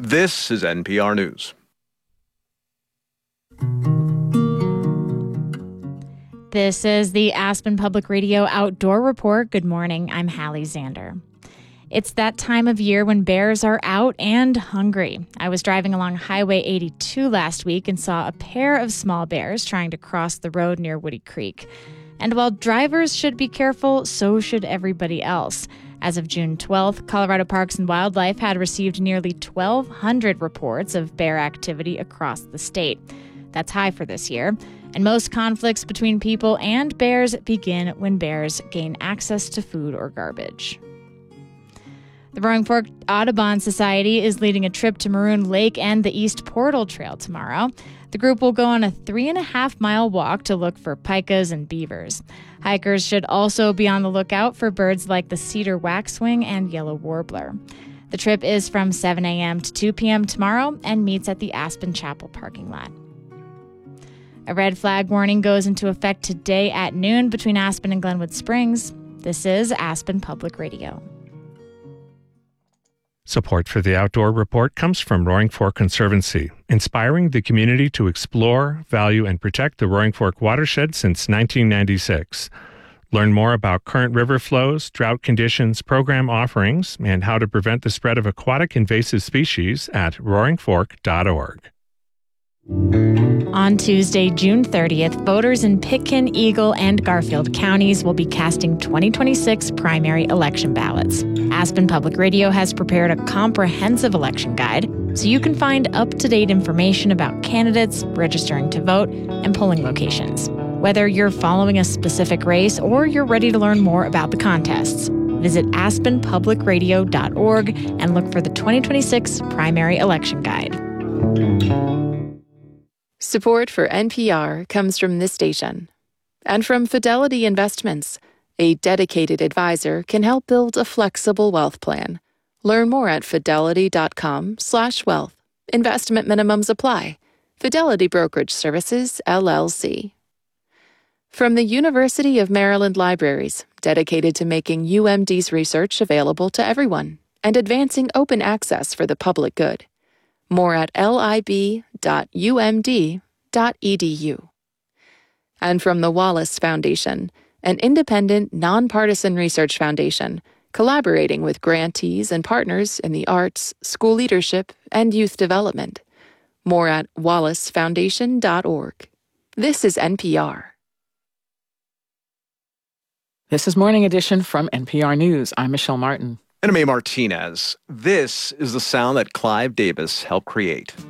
This is NPR News. This is the Aspen Public Radio Outdoor Report. Good morning. I'm Hallie Zander. It's that time of year when bears are out and hungry. I was driving along Highway 82 last week and saw a pair of small bears trying to cross the road near Woody Creek. And while drivers should be careful, so should everybody else. As of June 12th, Colorado Parks and Wildlife had received nearly 1,200 reports of bear activity across the state. That's high for this year. And most conflicts between people and bears begin when bears gain access to food or garbage. The Roaring Fork Audubon Society is leading a trip to Maroon Lake and the East Portal Trail tomorrow. The group will go on a 3.5-mile walk to look for pikas and beavers. Hikers should also be on the lookout for birds like the cedar waxwing and yellow warbler. The trip is from 7 a.m. to 2 p.m. tomorrow and meets at the Aspen Chapel parking lot. A red flag warning goes into effect today at noon between Aspen and Glenwood Springs. This is Aspen Public Radio. Support for the Outdoor Report comes from Roaring Fork Conservancy, inspiring the community to explore, value, and protect the Roaring Fork watershed since 1996. Learn more about current river flows, drought conditions, program offerings, and how to prevent the spread of aquatic invasive species at roaringfork.org. On Tuesday, June 30th, voters in Pitkin, Eagle, and Garfield counties will be casting 2026 primary election ballots. Aspen Public Radio has prepared a comprehensive election guide so you can find up-to-date information about candidates, registering to vote, and polling locations. Whether you're following a specific race or you're ready to learn more about the contests, visit aspenpublicradio.org and look for the 2026 primary election guide. Support for NPR comes from this station and from Fidelity Investments. A dedicated advisor can help build a flexible wealth plan. Learn more at fidelity.com/wealth. Investment minimums apply. Fidelity Brokerage Services, LLC. From the University of Maryland Libraries, dedicated to making UMD's research available to everyone and advancing open access for the public good. More at lib.umd.edu. And from the Wallace Foundation, an independent, nonpartisan research foundation collaborating with grantees and partners in the arts, school leadership, and youth development. More at wallacefoundation.org. This is NPR. This is Morning Edition from NPR News. I'm Michelle Martin. And I'm A. Martinez. This is the sound that Clive Davis helped create.